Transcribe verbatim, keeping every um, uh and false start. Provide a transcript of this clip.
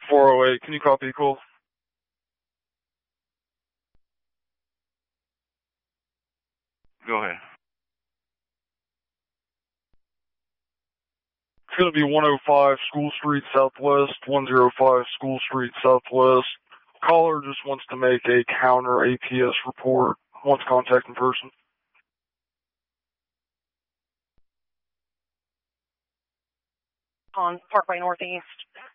four oh eight, can you copy equal? Go ahead. It's going to be one oh five School Street Southwest, one oh five School Street Southwest. Caller just wants to make a counter A P S report, wants contact in person. On Parkway Northeast.